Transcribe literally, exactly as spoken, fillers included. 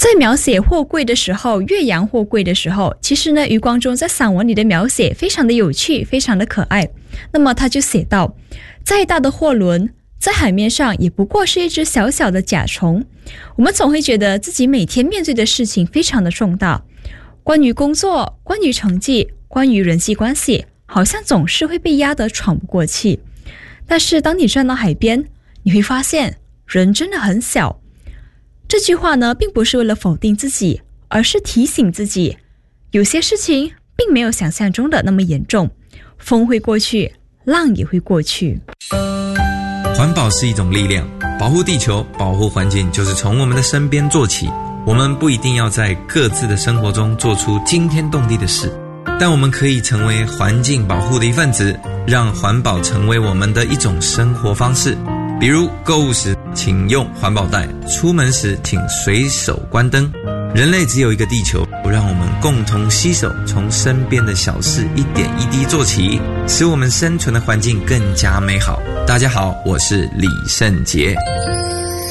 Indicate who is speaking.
Speaker 1: 在描写货柜的时候，岳阳货柜的时候，其实呢余光中在散文里的描写非常的有趣，非常的可爱。那么他就写到，再大的货轮在海面上也不过是一只小小的甲虫。我们总会觉得自己每天面对的事情非常的重大，关于工作，关于成绩，关于人际关系，好像总是会被压得喘不过气。但是当你站到海边，你会发现人真的很小。这句话呢并不是为了否定自己，而是提醒自己，有些事情并没有想象中的那么严重，风会过去，浪也会过去。
Speaker 2: 环保是一种力量，保护地球，保护环境，就是从我们的身边做起。我们不一定要在各自的生活中做出惊天动地的事，但我们可以成为环境保护的一份子，让环保成为我们的一种生活方式。比如购物时请用环保袋，出门时请随手关灯。人类只有一个地球，让我们共同携手，从身边的小事一点一滴做起，使我们生存的环境更加美好。大家好，我是李圣杰。